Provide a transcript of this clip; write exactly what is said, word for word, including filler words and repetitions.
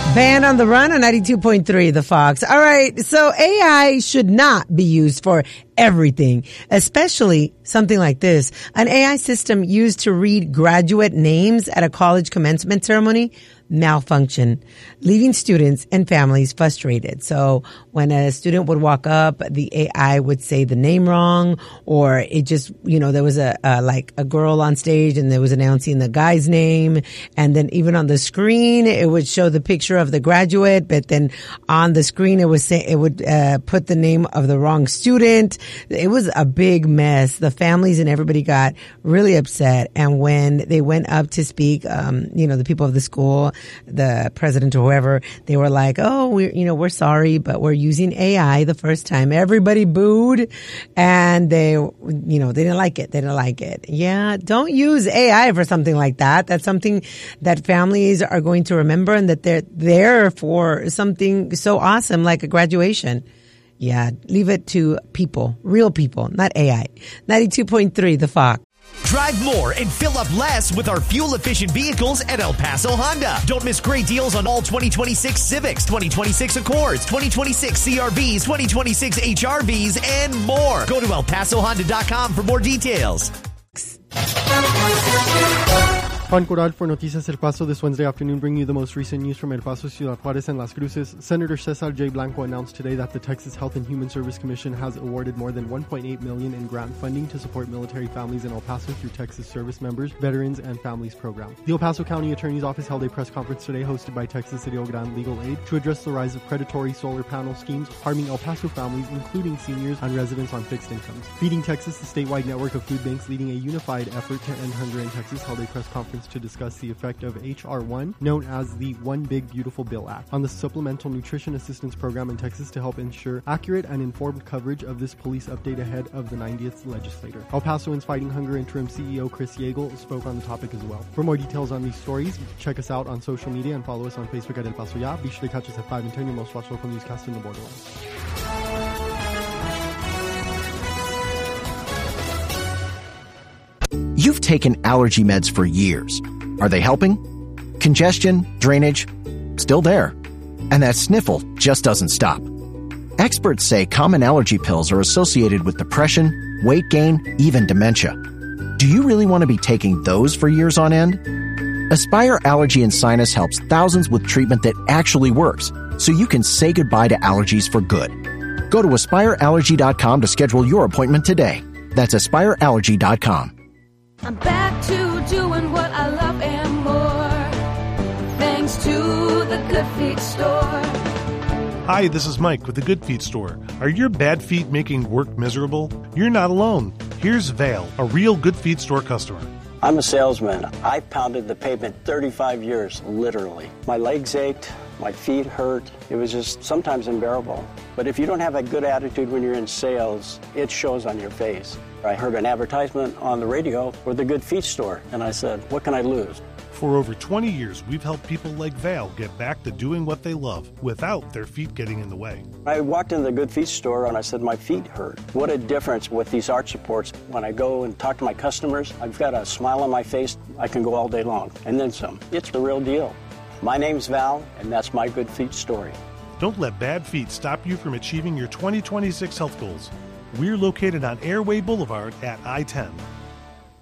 Band on the Run on ninety-two point three, The Fox. All right, so A I should not be used for everything, especially something like this. An A I system used to read graduate names at a college commencement ceremony malfunction, leaving students and families frustrated. So when a student would walk up, the A I would say the name wrong, or it just, you know, there was a, a like a girl on stage and there was announcing the guy's name. And then even on the screen, it would show the picture of the graduate, but then on the screen, it was say, it would uh, put the name of the wrong student. It was a big mess. The families and everybody got really upset. And when they went up to speak, um, you know, the people of the school, the president or whoever, they were like, oh, we're, you know, we're sorry, but we're using A I the first time. Everybody booed and they, you know, they didn't like it. They didn't like it. Yeah. Don't use A I for something like that. That's something that families are going to remember and that they're there for something so awesome like a graduation. Yeah. Leave it to people, real people, not A I. ninety-two point three, The Fox. Drive more and fill up less with our fuel-efficient vehicles at El Paso Honda. Don't miss great deals on all twenty twenty-six Civics, twenty twenty-six Accords, twenty twenty-six C R Vs, twenty twenty-six H R Vs, and more. Go to el paso honda dot com for more details. Juan Corral for Noticias El Paso this Wednesday afternoon, bringing you the most recent news from El Paso, Ciudad Juarez, and Las Cruces. Senator Cesar J. Blanco announced today that the Texas Health and Human Service Commission has awarded more than one point eight million dollars in grant funding to support military families in El Paso through Texas Service Members, Veterans, and Families Program. The El Paso County Attorney's Office held a press conference today hosted by Texas Rio Grande Legal Aid to address the rise of predatory solar panel schemes harming El Paso families, including seniors and residents on fixed incomes. Feeding Texas, the statewide network of food banks leading a unified effort to end hunger in Texas, held a press conference to discuss the effect of H R one, known as the One Big Beautiful Bill Act, on the Supplemental Nutrition Assistance Program in Texas to help ensure accurate and informed coverage of this police update ahead of the ninetieth legislature. El Pasoans Fighting Hunger interim C E O Chris Yeagle spoke on the topic as well. For more details on these stories, check us out on social media and follow us on Facebook at El Paso Ya. Be sure to catch us at five and ten, your most watched local newscast in the borderlands. You've taken allergy meds for years. Are they helping? Congestion, drainage, still there. And that sniffle just doesn't stop. Experts say common allergy pills are associated with depression, weight gain, even dementia. Do you really want to be taking those for years on end? Aspire Allergy and Sinus helps thousands with treatment that actually works, so you can say goodbye to allergies for good. Go to aspire allergy dot com to schedule your appointment today. That's aspire allergy dot com. I'm back to doing what I love and more, thanks to the Good Feet Store. Hi, this is Mike with the Good Feet Store. Are your bad feet making work miserable? You're not alone. Here's Val, a real Good Feet Store customer. I'm a salesman. I pounded the pavement thirty-five years, literally. My legs ached, my feet hurt. It was just sometimes unbearable. But if you don't have a good attitude when you're in sales, it shows on your face. I heard an advertisement on the radio for the Good Feet Store, and I said, what can I lose? For over twenty years, we've helped people like Val get back to doing what they love without their feet getting in the way. I walked into the Good Feet Store and I said, my feet hurt. What a difference with these arch supports. When I go and talk to my customers, I've got a smile on my face. I can go all day long, and then some. It's the real deal. My name's Val, and that's my Good Feet story. Don't let bad feet stop you from achieving your twenty twenty-six health goals. We're located on Airway Boulevard at I ten.